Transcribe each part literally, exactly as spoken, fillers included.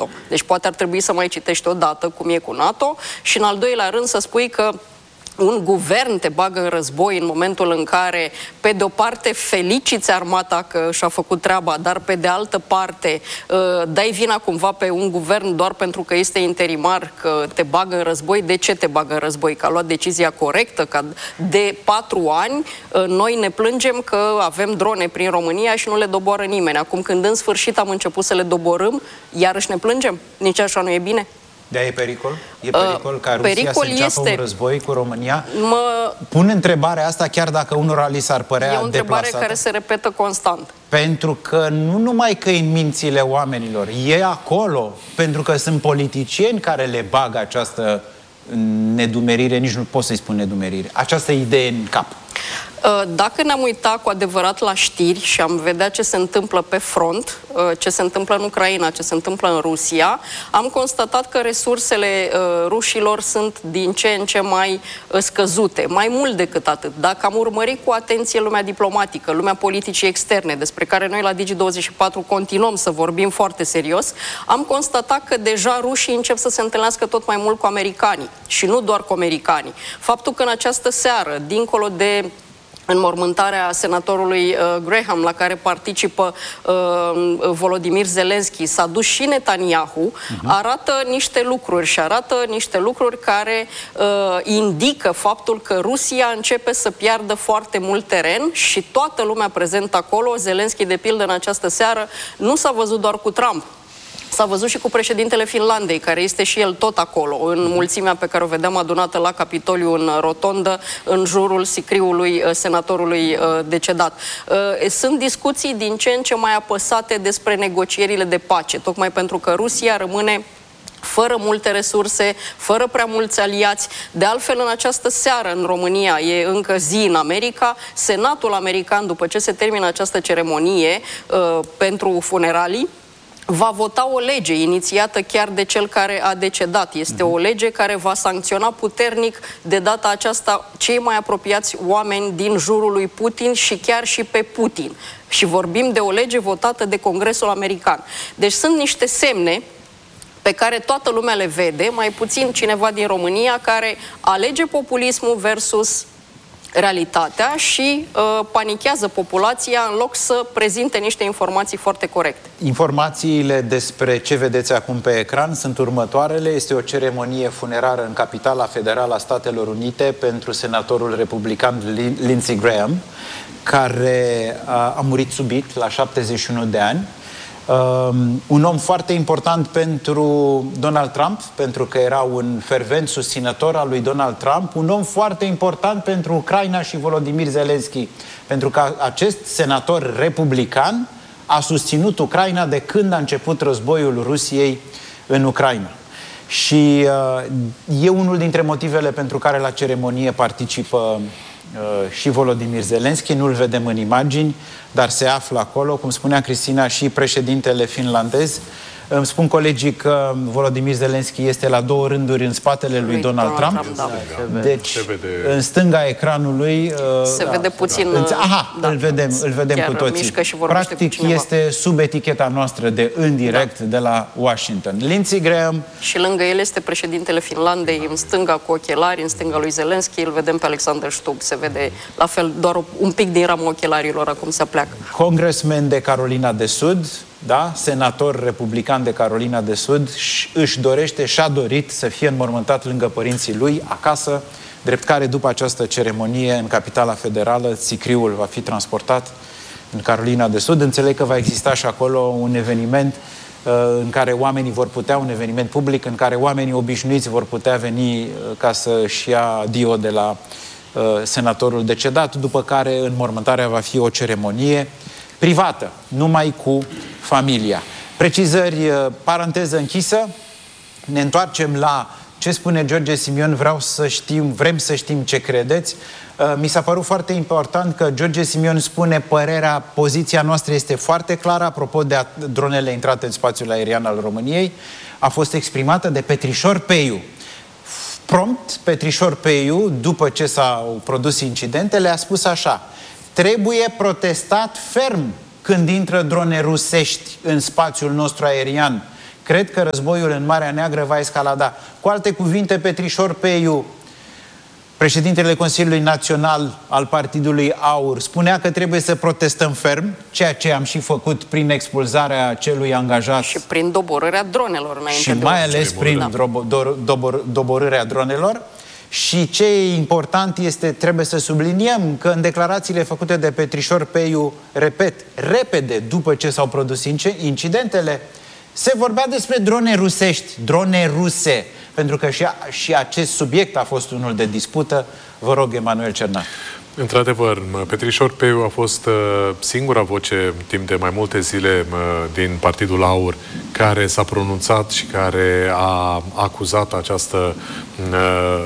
NATO. Deci poate ar trebui să mai citești o dată cum e cu NATO și în al doilea rând să spui că un guvern te bagă în război în momentul în care, pe de o parte, feliciți armata că și-a făcut treaba, dar pe de altă parte dai vina cumva pe un guvern doar pentru că este interimar, că te bagă în război. De ce te bagă în război? Că a luat decizia corectă, că de patru ani noi ne plângem că avem drone prin România și nu le doboară nimeni. Acum, când în sfârșit am început să le doborâm, iarăși ne plângem? Nici așa nu e bine? De-aia e pericol? E pericol ca Rusia pericol să înceapă este... un război cu România? Mă... Pun întrebarea asta chiar dacă unora li s-ar părea deplasată. E o întrebare deplasată. care se repetă constant. Pentru că nu numai că e în mințile oamenilor, e acolo, pentru că sunt politicieni care le bagă această nedumerire, nici nu pot să-i spun nedumerire, această idee în cap. Dacă ne-am uitat cu adevărat la știri și am vedea ce se întâmplă pe front, ce se întâmplă în Ucraina, ce se întâmplă în Rusia, am constatat că resursele rușilor sunt din ce în ce mai scăzute, mai mult decât atât. Dacă am urmărit cu atenție lumea diplomatică, lumea politicii externe, despre care noi la Digi douăzeci și patru continuăm să vorbim foarte serios, am constatat că deja rușii încep să se întâlnească tot mai mult cu americanii și nu doar cu americanii. Faptul că în această seară, dincolo de înmormântarea senatorului uh, Graham, la care participă uh, Volodymyr Zelensky, s-a dus și Netanyahu, uh-huh. arată niște lucruri și arată niște lucruri care uh, indică faptul că Rusia începe să piardă foarte mult teren și toată lumea prezentă acolo. Zelensky, de pildă, în această seară nu s-a văzut doar cu Trump. S-a văzut și cu președintele Finlandei, care este și el tot acolo, în mulțimea pe care o vedeam adunată la Capitoliu, în rotondă, în jurul sicriului senatorului decedat. Sunt discuții din ce în ce mai apăsate despre negocierile de pace, tocmai pentru că Rusia rămâne fără multe resurse, fără prea mulți aliați. De altfel, în această seară în România, e încă zi în America, Senatul american, după ce se termină această ceremonie uh, pentru funeralii, va vota o lege inițiată chiar de cel care a decedat. Este o lege care va sancționa puternic de data aceasta cei mai apropiați oameni din jurul lui Putin și chiar și pe Putin. Și vorbim de o lege votată de Congresul American. Deci sunt niște semne pe care toată lumea le vede, mai puțin cineva din România care alege populismul versus realitatea și uh, panichează populația în loc să prezinte niște informații foarte corecte. Informațiile despre ce vedeți acum pe ecran sunt următoarele. Este o ceremonie funerară în capitala federală a Statelor Unite pentru senatorul republican Lindsey Graham, care a, a murit subit la șaptezeci și unu de ani. Um, un om foarte important pentru Donald Trump, pentru că era un fervent susținător al lui Donald Trump, un om foarte important pentru Ucraina și Volodymyr Zelensky, pentru că acest senator republican a susținut Ucraina de când a început războiul Rusiei în Ucraina. Și uh, e unul dintre motivele pentru care la ceremonie participă uh, și Volodymyr Zelensky, nu-l vedem în imagini, dar se află acolo, cum spunea Cristina, și președintele finlandez. Îmi spun colegii că Volodymyr Zelensky este la două rânduri în spatele lui Donald, Donald Trump. Trump da. Deci, în stânga ecranului... Se da, vede puțin... Da. Aha, da. îl vedem, îl vedem cu toții. Practic, cu este sub eticheta noastră de în direct da. de la Washington. Lindsey Graham... Și lângă el este președintele Finlandei, în stânga cu ochelari, în stânga lui Zelensky, îl vedem pe Alexander Stubb. Se vede la fel, doar un pic din ramul ochelarilor, acum se pleacă. Congressman de Carolina de Sud, da? Senator republican de Carolina de Sud, își dorește, și-a dorit să fie înmormântat lângă părinții lui, acasă, drept care după această ceremonie în capitala federală, sicriul va fi transportat în Carolina de Sud. Înțeleg că va exista și acolo un eveniment uh, în care oamenii vor putea, un eveniment public, în care oamenii obișnuiți vor putea veni uh, ca să-și ia dio de la uh, senatorul decedat, după care înmormântarea va fi o ceremonie privată, numai cu familia. Precizări, paranteză închisă, ne întoarcem la ce spune George Simion, vreau să știm, vrem să știm ce credeți. Mi s-a părut foarte important că George Simion spune părerea, poziția noastră este foarte clară, apropo de dronele intrate în spațiul aerian al României, a fost exprimată de Petrișor Peiu. Prompt, Petrișor Peiu, după ce s-au produs incidentele, a spus așa: trebuie protestat ferm când intră drone rusești în spațiul nostru aerian, cred că războiul în Marea Neagră va escalada. Cu alte cuvinte, Petrișor Peiu, președintele Consiliului Național al Partidului Aur, spunea că trebuie să protestăm ferm, ceea ce am și făcut prin expulzarea celui angajat. Și prin doborârea dronelor înainte și de mai ales prin doborârea dronelor. Și ce e important este, trebuie să subliniem că în declarațiile făcute de Petrișor Peiu, repet, repede după ce s-au produs incidentele, se vorbea despre drone rusești, drone ruse, pentru că și, a, și acest subiect a fost unul de dispută. Vă rog, Emanuel Cernar. Într-adevăr, Petrișor Peiu a fost uh, singura voce timp de mai multe zile uh, din Partidul Aur care s-a pronunțat și care a acuzat această uh,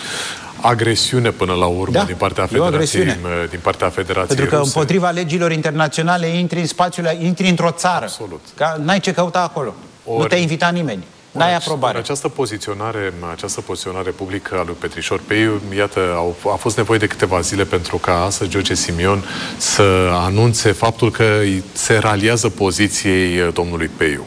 agresiune până la urmă, da, din partea Federației, din partea Federației Pentru că Ruse. Împotriva legilor internaționale intri în spațiul, intri într-o țară. Absolut. N-ai ce căuta acolo. Ori, nu te-a invitat nimeni. N-ai aprobare. Această poziționare, această poziționare publică a lui Petrișor Peiu, iată, au, a fost nevoie de câteva zile pentru ca astăzi George Simion să anunțe faptul că se raliază poziției domnului Peiu.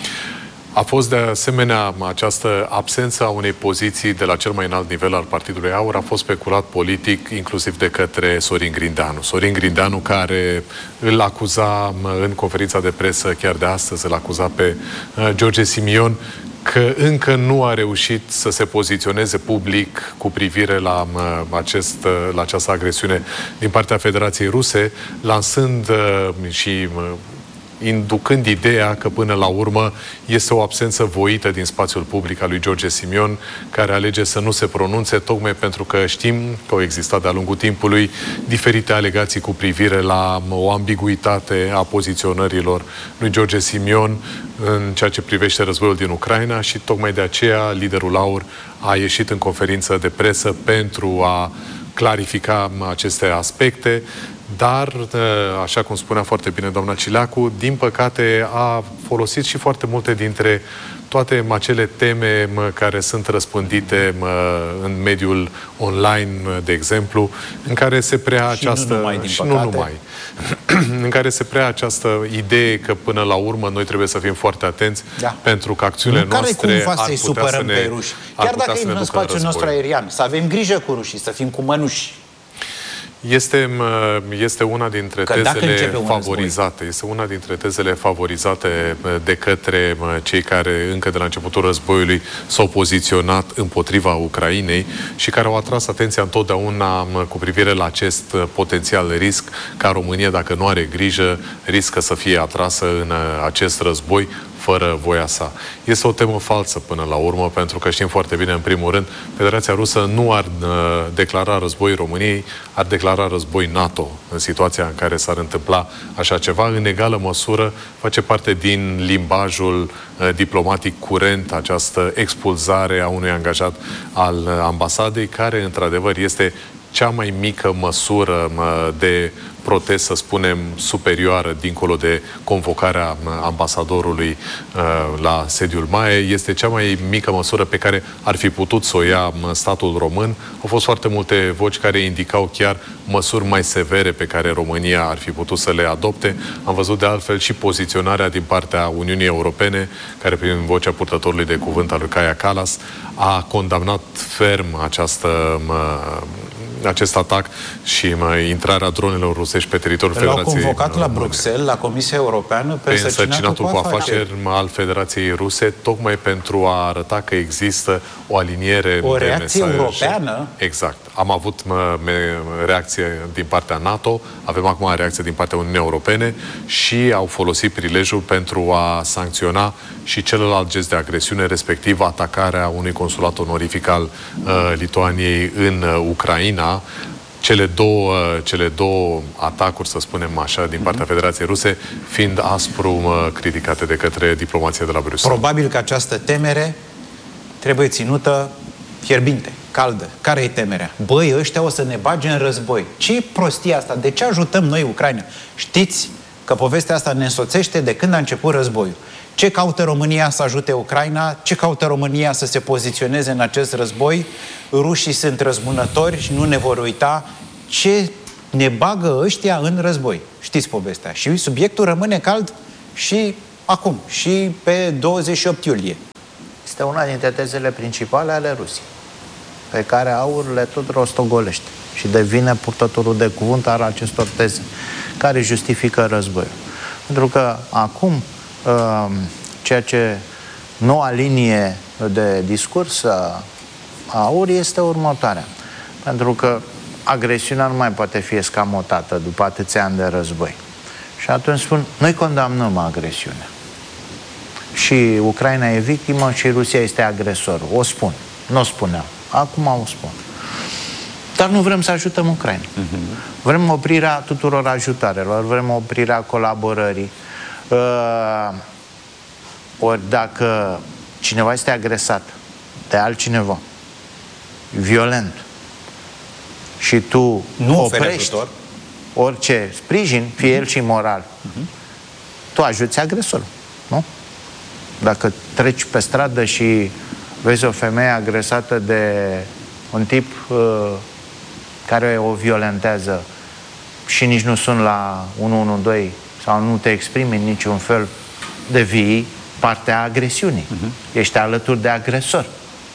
A fost de asemenea această absență a unei poziții de la cel mai înalt nivel al Partidului Aur, a fost speculat politic inclusiv de către Sorin Grindeanu. Sorin Grindeanu care îl acuza în conferința de presă chiar de astăzi, îl acuza pe George Simion că încă nu a reușit să se poziționeze public cu privire la, acest, la această agresiune din partea Federației Ruse, lansând și inducând ideea că până la urmă este o absență voită din spațiul public al lui George Simion, care alege să nu se pronunțe, tocmai pentru că știm că au existat de-a lungul timpului diferite alegații cu privire la o ambiguitate a poziționărilor lui George Simion în ceea ce privește războiul din Ucraina și tocmai de aceea liderul Aur a ieșit în conferință de presă pentru a clarifica aceste aspecte. Dar, așa cum spunea foarte bine doamna Cileacu, din păcate a folosit și foarte multe dintre toate acele teme care sunt răspândite în mediul online, de exemplu, în care se prea și această... Nu numai, din și păcate. nu numai. În care se prea această idee că până la urmă noi trebuie să fim foarte atenți, da, pentru că acțiunile nu noastre care cumva ar să-i putea supărăm să ne, pe ruși. Chiar dacă e în spațiul nostru aerian, să avem grijă cu rușii, să fim cu mănuși. Este, este una dintre că tezele favorizate. Este una dintre tezele favorizate de către cei care încă de la începutul războiului s-au poziționat împotriva Ucrainei și care au atras atenția întotdeauna cu privire la acest potențial risc ca România, dacă nu are grijă, riscă să fie atrasă în acest război fără voia sa. Este o temă falsă până la urmă, pentru că știm foarte bine, în primul rând, Federația Rusă nu ar uh, declara război României, ar declara război NATO în situația în care s-ar întâmpla așa ceva. În egală măsură face parte din limbajul uh, diplomatic curent această expulzare a unui angajat al uh, ambasadei, care într-adevăr este cea mai mică măsură uh, de protest, să spunem, superioară, dincolo de convocarea ambasadorului uh, la sediul M A E, este cea mai mică măsură pe care ar fi putut să o ia statul român. Au fost foarte multe voci care indicau chiar măsuri mai severe pe care România ar fi putut să le adopte. Am văzut de altfel și poziționarea din partea Uniunii Europene, care prin vocea purtătorului de cuvânt al lui Kaja Kallas a condamnat ferm această uh, acest atac și mai intrarea dronelor rusești pe teritoriul Federației. L-au convocat la Bruxelles, la Comisia Europeană, pe, pe însărcinatul cu afaceri al Federației Ruse, tocmai pentru a arăta că există o aliniere o de reacție mesaje. europeană? Exact. Am avut mă, me, reacție din partea NATO, avem acum reacție din partea Uniunii Europene și au folosit prilejul pentru a sancționa și celălalt gest de agresiune, respectiv atacarea unui consulat onorific al uh, Lituaniei în uh, Ucraina. Cele două, cele două atacuri, să spunem așa, din partea Federației Ruse, fiind aspru uh, criticate de către diplomația de la Bruxelles. Probabil că această temere trebuie ținută fierbinte, caldă. Care e temerea? Băi, ăștia o să ne bage în război. Ce prostie asta? De ce ajutăm noi Ucraina? Știți că povestea asta ne însoțește de când a început războiul. Ce caută România să ajute Ucraina? Ce caută România să se poziționeze în acest război? Rușii sunt răzbunători și nu ne vor uita. Ce ne bagă ăștia în război? Știți povestea. Și subiectul rămâne cald și acum și pe douăzeci și opt iulie. Este una dintre tezele principale ale Rusiei, pe care Aur le tot rostogolește și devine purtătorul de cuvânt al acestor teze care justifică războiul. Pentru că acum ceea ce noua linie de discurs a Aur este următoarea. Pentru că agresiunea nu mai poate fi escamotată după atâția ani de război. Și atunci spun, noi condamnăm agresiunea. Și Ucraina e victimă și Rusia este agresorul. O spun. Nu o spuneam. Acum o spun. Dar nu vrem să ajutăm Ucraina. Uh-huh. Vrem oprirea tuturor ajutarelor, vrem oprirea colaborării. Uh, ori dacă cineva este agresat de altcineva, violent, și tu nu oprești orice sprijin, fie uh-huh. el și moral, uh-huh. tu ajuți agresorul, nu? Dacă treci pe stradă și vezi o femeie agresată de un tip uh, care o violentează și nici nu sun la unu unu doi sau nu te exprimi în niciun fel, devii partea agresiunii. Uh-huh. Ești alături de agresor.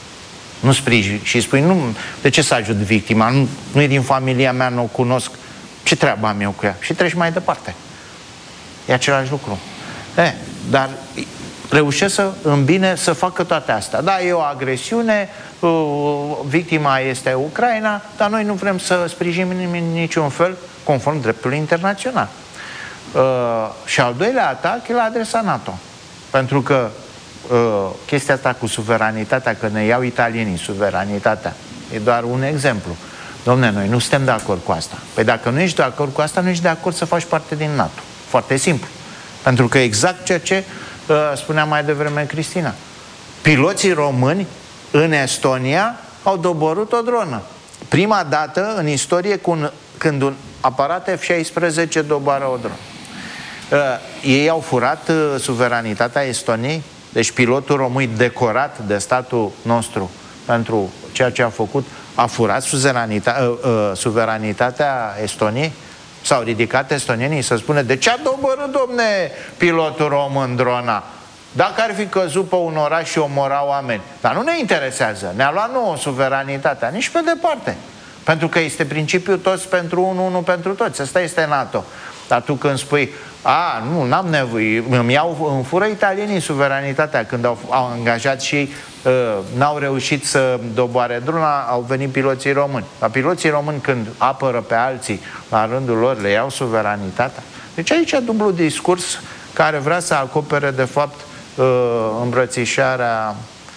Nu sprijini și spui, nu, de ce să ajut victima? Nu, nu e din familia mea, nu o cunosc. Ce treabă am eu cu ea? Și treci mai departe. E același lucru. E, dar reușesc să îmbine să facă toate astea. Da, e o agresiune, victima este Ucraina, dar noi nu vrem să sprijinim în niciun fel conform dreptului internațional. Uh, și al doilea atac e la adresa NATO. Pentru că uh, chestia asta cu suveranitatea, că ne iau italienii suveranitatea, e doar un exemplu. Dom'le, noi nu suntem de acord cu asta. Păi dacă nu ești de acord cu asta, nu ești de acord să faci parte din NATO. Foarte simplu. Pentru că exact ceea ce uh, spunea mai devreme Cristina. Piloții români în Estonia au doborât o dronă. Prima dată în istorie când, când un aparat F șaisprezece doboară o dronă. Uh, ei au furat uh, suveranitatea Estoniei, deci pilotul român decorat de statul nostru pentru ceea ce a făcut, a furat suveranita, uh, uh, suveranitatea Estoniei? S-au ridicat estonienii să spune, de ce a doborât, domne, pilotul român drona? Dacă ar fi căzut pe un oraș și omora oameni. Dar nu ne interesează. Ne-a luat nouă suveranitatea, nici pe departe. Pentru că este principiul toți pentru unul, unul pentru toți. Asta este NATO. Dar tu când spui, a, nu, n-am nevoie, îmi iau, îmi fură italienii suveranitatea, când au, au angajat și ei, uh, n-au reușit să doboare drona, au venit piloții români. Dar piloții români, când apără pe alții, la rândul lor, le iau suveranitatea. Deci aici e dublu discurs care vrea să acopere, de fapt, uh, îmbrățișarea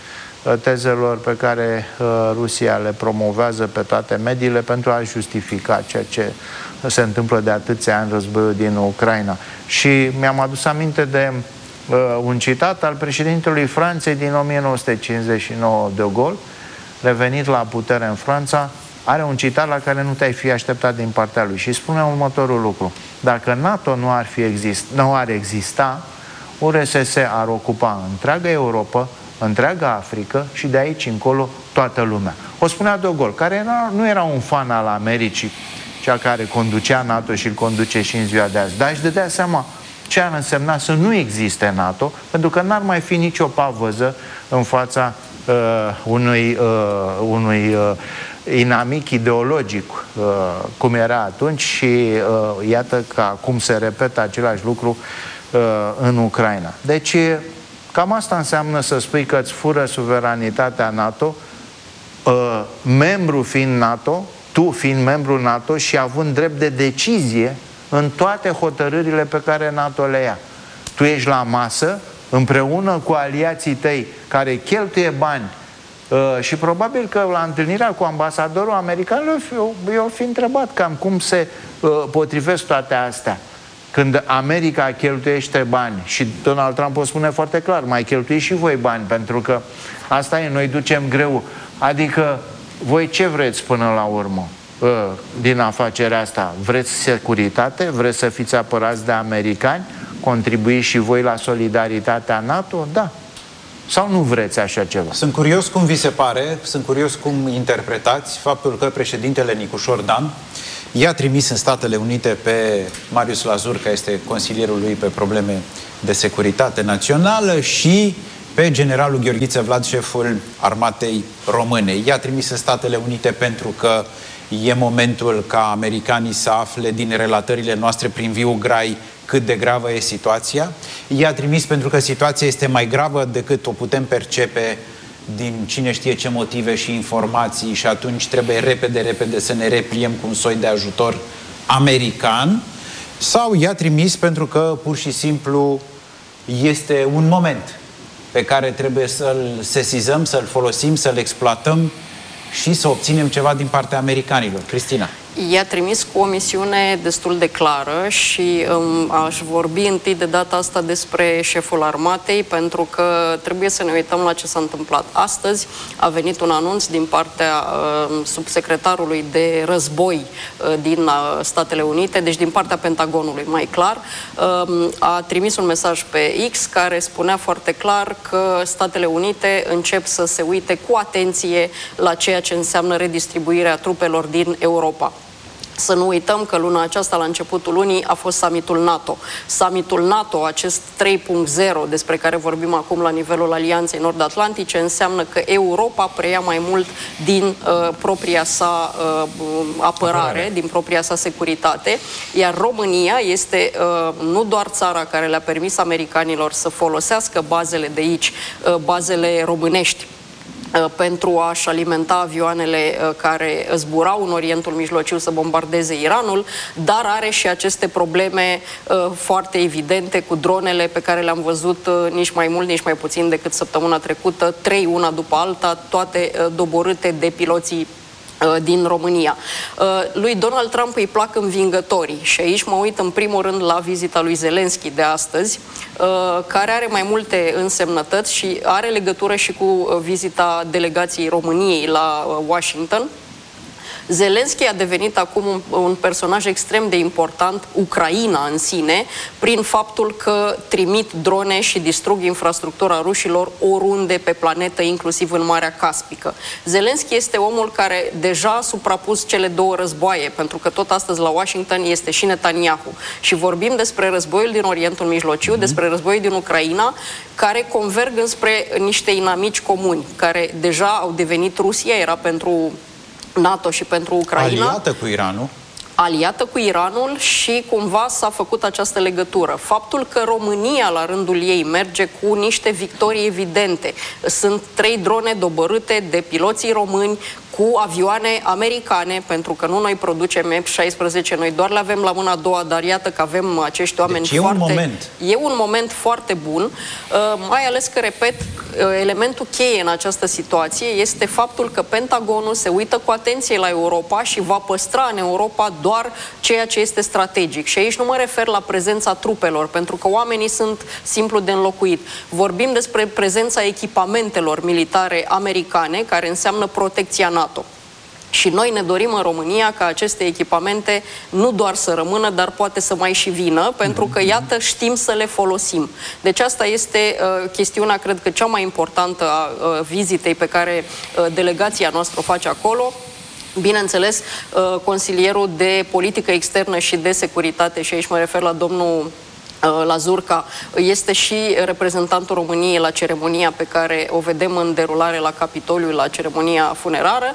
tezelor pe care uh, Rusia le promovează pe toate mediile pentru a justifica ceea ce se întâmplă de atâția ani, războiul din Ucraina. Și mi-am adus aminte de uh, un citat al președintelui Franței din o mie nouă sute cincizeci și nouă, de Gaulle, revenit la putere în Franța, are un citat la care nu te-ai fi așteptat din partea lui și spune următorul lucru: dacă NATO nu ar, fi exist, nu ar exista, U R S S ar ocupa întreaga Europa, întreaga Africa și de aici încolo toată lumea. O spunea de Gaulle, care nu era un fan al Americii, cea care conducea NATO și îl conduce și în ziua de azi, dar își dădea seama ce ar însemna să nu existe NATO, pentru că n-ar mai fi nicio pavăză în fața uh, unui, uh, unui uh, inamic ideologic uh, cum era atunci și uh, iată că acum se repetă același lucru uh, în Ucraina. Deci cam asta înseamnă să spui că îți fură suveranitatea NATO, uh, membru fiind NATO, tu fiind membru NATO și având drept de decizie în toate hotărârile pe care NATO le ia. Tu ești la masă împreună cu aliații tăi care cheltuie bani uh, și probabil că la întâlnirea cu ambasadorul american eu, eu fi întrebat cam cum se uh, potrivesc toate astea. Când America cheltuiește bani și Donald Trump o spune foarte clar, mai cheltuiți și voi bani, pentru că asta e, noi ducem greu. Adică voi ce vreți până la urmă din afacerea asta? Vreți securitate? Vreți să fiți apărați de americani? Contribuiți și voi la solidaritatea NATO? Da. Sau nu vreți așa ceva? Sunt curios cum vi se pare, sunt curios cum interpretați faptul că președintele Nicușor Dan I-a trimis în Statele Unite pe Marius Lazurca, este consilierul lui pe probleme de securitate națională, și pe generalul Gheorghiță Vlad, șeful armatei române. I-a trimis în Statele Unite pentru că e momentul ca americanii să afle din relatările noastre prin viu grai cât de gravă e situația. I-a trimis pentru că situația este mai gravă decât o putem percepe din cine știe ce motive și informații, și atunci trebuie repede, repede să ne repliem cu un soi de ajutor american. Sau i-a trimis pentru că pur și simplu este un moment pe care trebuie să-l sesizăm, să-l folosim, să-l exploatăm și să obținem ceva din partea americanilor. Cristina. I-a trimis cu o misiune destul de clară și um, aș vorbi întâi de data asta despre șeful armatei, pentru că trebuie să ne uităm la ce s-a întâmplat. Astăzi a venit un anunț din partea uh, subsecretarului de război uh, din uh, Statele Unite, deci din partea Pentagonului, mai clar. Uh, a trimis un mesaj pe X care spunea foarte clar că Statele Unite încep să se uite cu atenție la ceea ce înseamnă redistribuirea trupelor din Europa. Să nu uităm că luna aceasta, la începutul lunii, a fost summitul NATO. Summitul NATO, acest trei punct zero despre care vorbim acum la nivelul Alianței Nord-Atlantice, înseamnă că Europa preia mai mult din uh, propria sa uh, apărare, apărare, din propria sa securitate, iar România este uh, nu doar țara care le-a permis americanilor să folosească bazele de aici, uh, bazele românești, pentru a-și alimenta avioanele care zburau în Orientul Mijlociu să bombardeze Iranul, dar are și aceste probleme foarte evidente cu dronele pe care le-am văzut nici mai mult, nici mai puțin decât săptămâna trecută, trei una după alta, toate doborâte de piloții din România. Lui Donald Trump îi plac învingătorii și aici mă uit în primul rând la vizita lui Zelenski de astăzi, care are mai multe însemnătăți și are legătură și cu vizita delegației României la Washington. Zelenski a devenit acum un, un personaj extrem de important, Ucraina în sine, prin faptul că trimit drone și distrug infrastructura rușilor oriunde pe planetă, inclusiv în Marea Caspică. Zelenski este omul care deja a suprapus cele două războaie, pentru că tot astăzi la Washington este și Netanyahu. Și vorbim despre războiul din Orientul Mijlociu, mm-hmm. despre războiul din Ucraina, care converg înspre niște inamici comuni, care deja au devenit Rusia, era pentru NATO și pentru Ucraina. Aliată cu Iranul. Aliată cu Iranul și cumva s-a făcut această legătură. Faptul că România, la rândul ei, merge cu niște victorii evidente. Sunt trei drone dobărâte de piloții români cu avioane americane, pentru că nu noi producem F șaisprezece, noi doar le avem la mâna a doua, dar iată că avem acești oameni deci foarte... e un moment. E un moment foarte bun, uh, mai ales că, repet, uh, elementul cheie în această situație este faptul că Pentagonul se uită cu atenție la Europa și va păstra în Europa doar ceea ce este strategic. Și aici nu mă refer la prezența trupelor, pentru că oamenii sunt simplu de înlocuit. Vorbim despre prezența echipamentelor militare americane, care înseamnă protecția NATO. Și noi ne dorim în România ca aceste echipamente nu doar să rămână, dar poate să mai și vină, pentru că, iată, știm să le folosim. Deci asta este uh, chestiunea, cred că, cea mai importantă a uh, vizitei pe care uh, delegația noastră o face acolo. Bineînțeles, uh, consilierul de politică externă și de securitate, și aici mă refer la domnul Lazurca, este și reprezentantul României la ceremonia pe care o vedem în derulare la Capitoliu, la ceremonia funerară,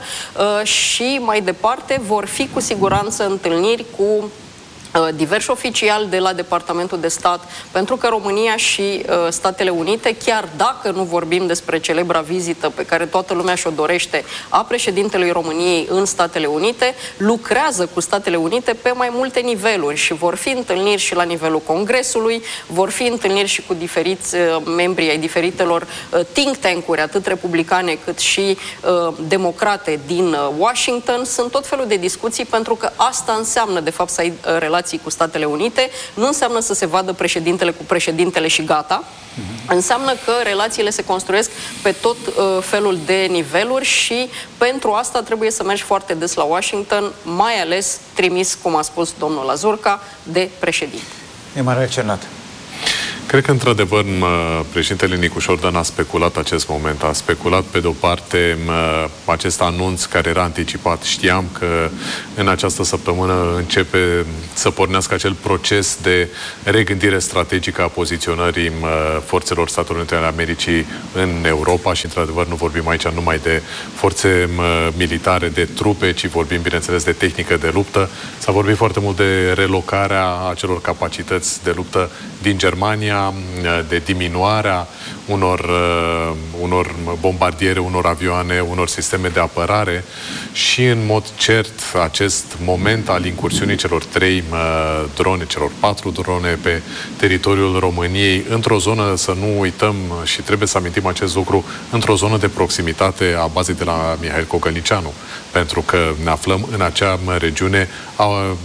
și mai departe vor fi cu siguranță întâlniri cu diversi oficiali de la Departamentul de Stat, pentru că România și uh, Statele Unite, chiar dacă nu vorbim despre celebra vizită pe care toată lumea și-o dorește a președintelui României în Statele Unite, lucrează cu Statele Unite pe mai multe niveluri și vor fi întâlniri și la nivelul Congresului, vor fi întâlniri și cu diferiți uh, membri ai diferitelor uh, think tank-uri, atât republicane cât și uh, democrate din uh, Washington. Sunt tot felul de discuții, pentru că asta înseamnă, de fapt, să ai uh, relații cu Statele Unite, nu înseamnă să se vadă președintele cu președintele și gata. Uh-huh. Înseamnă că relațiile se construiesc pe tot uh, felul de niveluri și pentru asta trebuie să mergi foarte des la Washington, mai ales trimis, cum a spus domnul Lazurca, de președinte. Emanuel Cernat. Cred că, într-adevăr, președintele Nicușor Dan a speculat acest moment. A speculat, pe de-o parte, acest anunț care era anticipat. Știam că în această săptămână începe să pornească acel proces de regândire strategică a poziționării forțelor Statelor Unite ale Americii în Europa și, într-adevăr, nu vorbim aici numai de forțe militare, de trupe, ci vorbim, bineînțeles, de tehnică de luptă. S-a vorbit foarte mult de relocarea acelor capacități de luptă din Germania, de diminuarea unor, uh, unor bombardiere, unor avioane, unor sisteme de apărare și, în mod cert, acest moment al incursiunii celor trei uh, drone, celor patru drone pe teritoriul României, într-o zonă, să nu uităm și trebuie să amintim acest lucru, într-o zonă de proximitate a bazei de la Mihail Cogălnicianu, pentru că ne aflăm în acea regiune a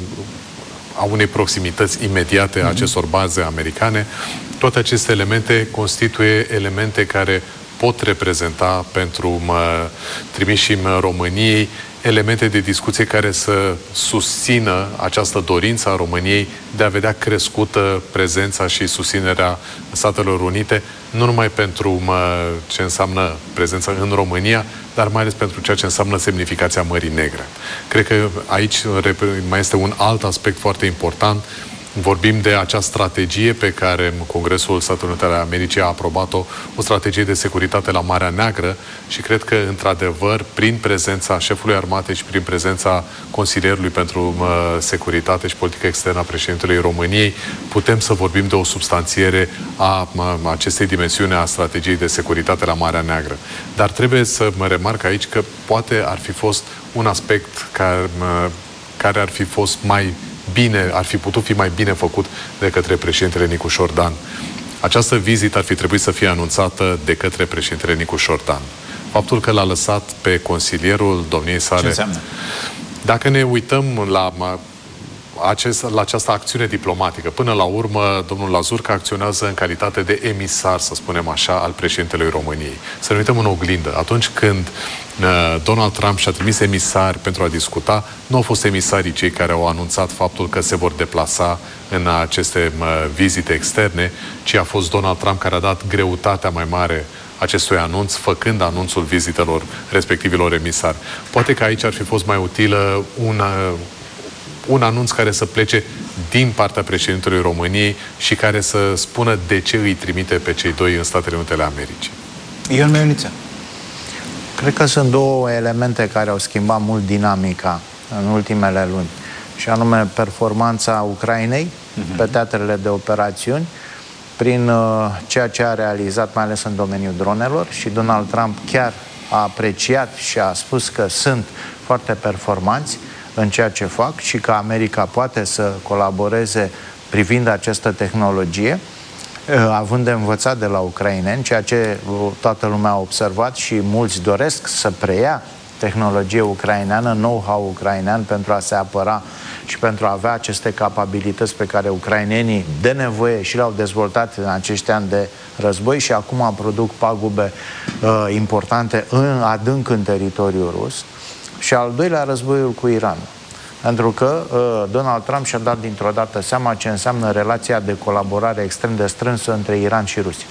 a unei proximități imediate a acestor baze americane. Toate aceste elemente constituie elemente care pot reprezenta pentru mă, trimișii României elemente de discuție care să susțină această dorință a României de a vedea crescută prezența și susținerea Statelor Unite, nu numai pentru mă, ce înseamnă prezența în România, dar mai ales pentru ceea ce înseamnă semnificația Mării Negre. Cred că aici mai este un alt aspect foarte important. Vorbim de acea strategie pe care Congresul Statelor Unite ale Americii a aprobat-o, o strategie de securitate la Marea Neagră și cred că, într-adevăr, prin prezența șefului armatei și prin prezența consilierului pentru uh, securitate și politică externă a președintelui României, putem să vorbim de o substanțiere a uh, acestei dimensiuni a strategiei de securitate la Marea Neagră. Dar trebuie să mă remarc aici că poate ar fi fost un aspect care, uh, care ar fi fost mai bine, ar fi putut fi mai bine făcut de către președintele Nicușor Dan. Această vizită ar fi trebuit să fie anunțată de către președintele Nicușor Dan. Faptul că l-a lăsat pe consilierul domniei sale... Ce înseamnă? Dacă ne uităm la, acest, la această acțiune diplomatică, până la urmă, domnul Lazurcă acționează în calitate de emisar, să spunem așa, al președintelui României. Să ne uităm în oglindă. Atunci când Donald Trump și-a trimis emisari pentru a discuta, nu au fost emisarii cei care au anunțat faptul că se vor deplasa în aceste vizite externe, ci a fost Donald Trump care a dat greutatea mai mare acestui anunț, făcând anunțul vizitelor respectivilor emisari. Poate că aici ar fi fost mai utilă una, un anunț care să plece din partea președintelui României și care să spună de ce îi trimite pe cei doi în Statele Unite ale Americii. Ion Meioniță. Cred că sunt două elemente care au schimbat mult dinamica în ultimele luni, și anume performanța Ucrainei uh-huh. pe teatrele de operațiuni, prin uh, ceea ce a realizat, mai ales în domeniul dronelor, și Donald Trump chiar a apreciat și a spus că sunt foarte performanți în ceea ce fac și că America poate să colaboreze privind această tehnologie, având de învățat de la ucraineni, ceea ce toată lumea a observat și mulți doresc să preia tehnologie ucraineană, know-how ucrainean pentru a se apăra și pentru a avea aceste capabilități pe care ucrainenii de nevoie și le-au dezvoltat în acești ani de război și acum produc pagube uh, importante în, adânc în teritoriul rus. Și al doilea, războiul cu Iran. Pentru că uh, Donald Trump și-a dat dintr-o dată seama ce înseamnă relația de colaborare extrem de strânsă între Iran și Rusia.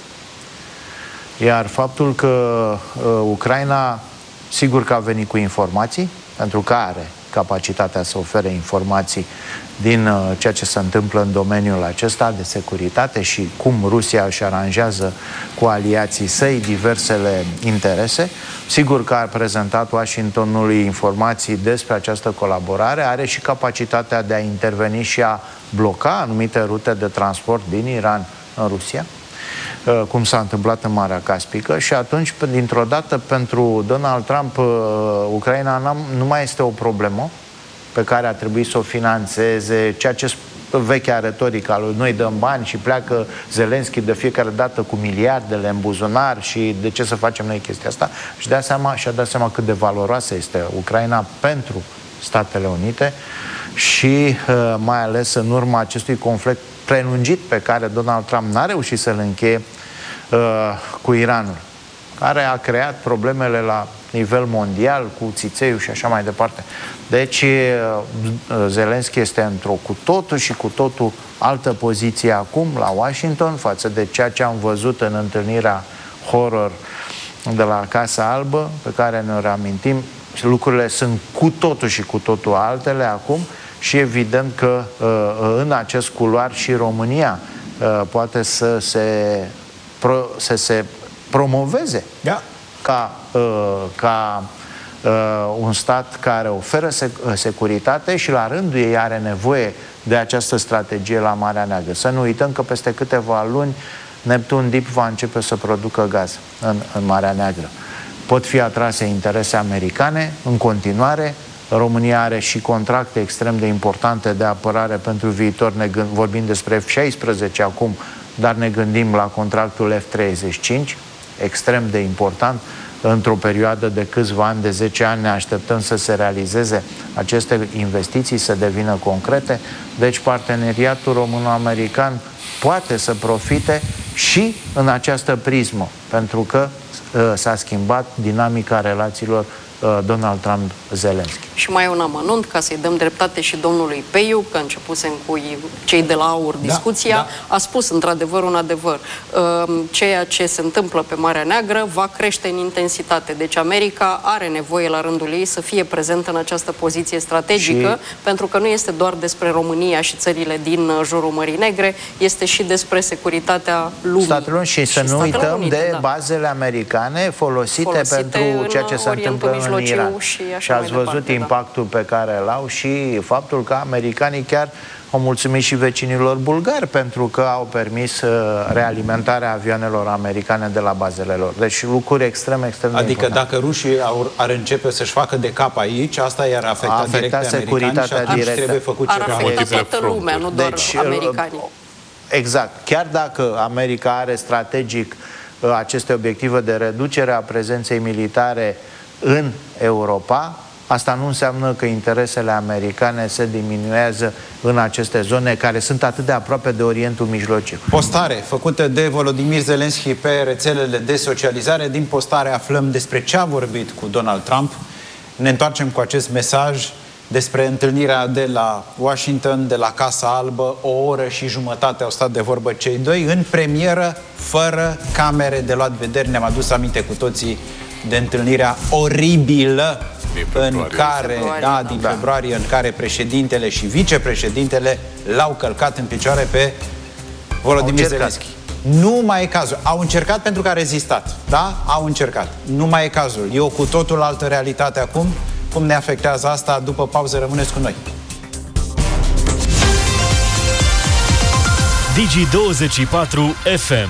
Iar faptul că uh, Ucraina, sigur că a venit cu informații, pentru că are capacitatea să ofere informații din uh, ceea ce se întâmplă în domeniul acesta de securitate și cum Rusia își aranjează cu aliații săi diversele interese. Sigur că a prezentat Washingtonului informații despre această colaborare, are și capacitatea de a interveni și a bloca anumite rute de transport din Iran în Rusia, uh, cum s-a întâmplat în Marea Caspică, și atunci, dintr-o dată, pentru Donald Trump, uh, Ucraina nu mai este o problemă pe care a trebuit să o finanțeze, ceea ce vechea retorică a lui: noi dăm bani și pleacă Zelenski de fiecare dată cu miliardele în buzunar și de ce să facem noi chestia asta? Și de seama, și-a dat seama cât de valoroasă este Ucraina pentru Statele Unite și mai ales în urma acestui conflict prelungit pe care Donald Trump n-a reușit să-l încheie uh, cu Iranul. care a creat problemele la nivel mondial cu țițeiul și așa mai departe. Deci Zelenski este într-o cu totul și cu totul altă poziție acum la Washington față de ceea ce am văzut în întâlnirea horror de la Casa Albă, pe care ne reamintim. Și lucrurile sunt cu totul și cu totul altele acum și evident că în acest culoar și România poate să se, pro, să se promoveze da. ca, ca un stat care oferă securitate și la rândul ei are nevoie de această strategie la Marea Neagră. Să nu uităm că peste câteva luni Neptun Deep va începe să producă gaz în, în Marea Neagră. Pot fi atrase interese americane în continuare. România are și contracte extrem de importante de apărare pentru viitor. Ne gând, vorbim despre F șaisprezece acum, dar ne gândim la contractul F treizeci și cinci, extrem de important. Într-o perioadă de câțiva ani, de zece ani, ne așteptăm să se realizeze aceste investiții, să devină concrete. Deci parteneriatul româno-american poate să profite și în această prismă, pentru că uh, s-a schimbat dinamica relațiilor uh, Donald Trump-Zelenski. Și mai e un amănunt, ca să-i dăm dreptate și domnului Peiu, că începusem cu cei de la AUR discuția, da, da. A spus într-adevăr un adevăr. Uh, ceea ce se întâmplă pe Marea Neagră va crește în intensitate. Deci America are nevoie la rândul ei să fie prezentă în această poziție strategică, și... pentru că nu este doar despre România și țările din jurul Mării Negre, este și despre securitatea lumii. Statelor și, și să nu uităm Unite, de da. bazele americane folosite, folosite pentru ceea ce se întâmplă în Iran. Și, și ați văzut departe, impactul da. pe care îl au și faptul că americanii chiar au mulțumit și vecinilor bulgari pentru că au permis realimentarea avioanelor americane de la bazele lor. Deci lucruri extrem, extrem de Adică importante. dacă rușii ar, ar începe să-și facă de cap aici, asta i-ar afecta, afecta direct pe americani și atunci directă. trebuie făcut ar ceva. Ar afecta toată lumea, nu doar deci, americanii. Exact. Chiar dacă America are strategic aceste obiective de reducere a prezenței militare în Europa, asta nu înseamnă că interesele americane se diminuează în aceste zone care sunt atât de aproape de Orientul Mijlociu. Postare făcută de Volodymyr Zelensky pe rețelele de socializare. Din postare aflăm despre ce a vorbit cu Donald Trump. Ne întoarcem cu acest mesaj despre întâlnirea de la Washington, de la Casa Albă. O oră și jumătate au stat de vorbă cei doi în premieră, fără camere de luat vederi. Ne-am adus aminte cu toții de întâlnirea oribilă în care, februarie, da, din da. februarie, în care președintele și vicepreședintele l-au călcat în picioare pe Volodymyr Zelensky. Nu mai e cazul. Au încercat pentru că a rezistat. Da? Au încercat. Nu mai e cazul. E o cu totul altă realitate acum. Cum ne afectează asta? După pauză rămâneți cu noi. Digi douăzeci și patru F M.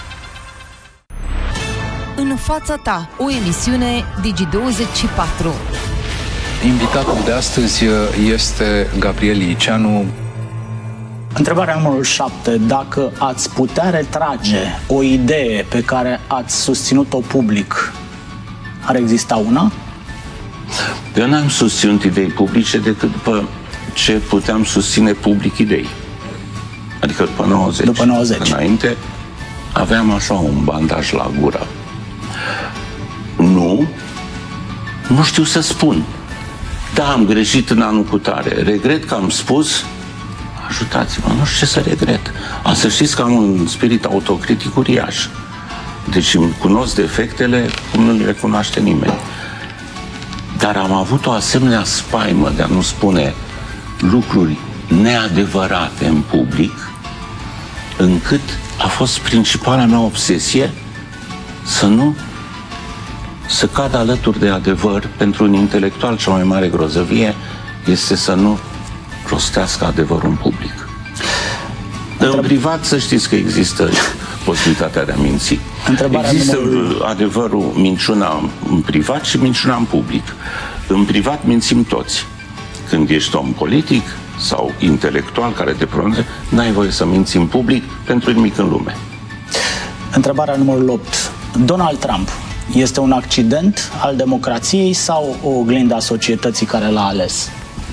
În fața ta, o emisiune Digi douăzeci și patru. Invitatul de astăzi este Gabriel Liceanu. Întrebarea numărul șapte. Dacă ați putea retrage o idee pe care ați susținut-o public, ar exista una? Eu n-am susținut idei publice decât după ce puteam susține public idei. Adică după nouăzeci. După nouăzeci. Înainte aveam așa un bandaj la gură. Nu, nu știu să spun. Da, am greșit în anul cutare. Regret că am spus, ajutați-mă, nu știu ce să regret. A, să știți că am un spirit autocritic uriaș. Deci îmi cunosc defectele cum nu le cunoaște nimeni. Dar am avut o asemenea spaimă de a nu spune lucruri neadevărate în public, încât a fost principala mea obsesie să nu să cadă alături de adevăr. Pentru un intelectual cea mai mare grozăvie este să nu rostească adevărul în public. În privat să știți că există posibilitatea de a minți. Întrebarea există numărul... adevărul, minciuna în privat și minciuna în public. În privat mințim toți. Când ești om politic sau intelectual care te pronunță, n-ai voie să minți în public pentru nimic în lume. Întrebarea numărul opt. Donald Trump este un accident al democrației sau o oglindă a societății care l-a ales?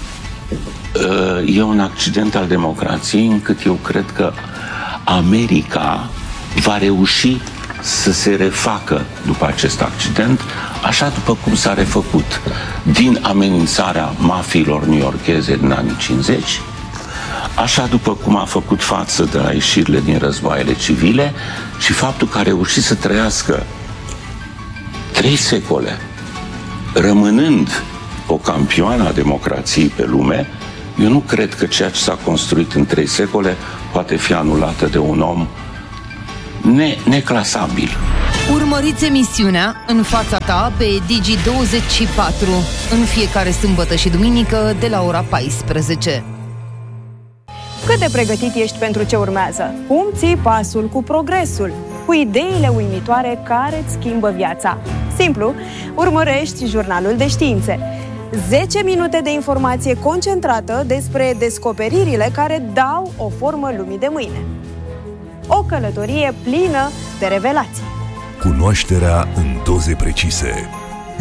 E un accident al democrației, încât eu cred că America va reuși să se refacă după acest accident, așa după cum s-a refăcut din amenințarea mafiilor newyorkeze din anii cincizeci, așa după cum a făcut față de la ieșirile din războaiele civile și faptul că a reușit să trăiască trei secole, rămânând o campioană a democrației pe lume. Eu nu cred că ceea ce s-a construit în trei secole poate fi anulată de un om ne- neclasabil. Urmăriți emisiunea În fața ta pe Digi douăzeci și patru în fiecare sâmbătă și duminică de la ora paisprezece. Cât de pregătit ești pentru ce urmează? Cum ții pasul cu progresul? Cu ideile uimitoare care îți schimbă viața? Simplu, urmărești Jurnalul de Științe. zece minute de informație concentrată despre descoperirile care dau o formă lumii de mâine. O călătorie plină de revelații. Cunoașterea în doze precise.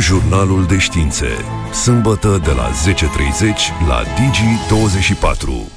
Jurnalul de Științe. Sâmbătă de la zece și treizeci la Digi douăzeci și patru.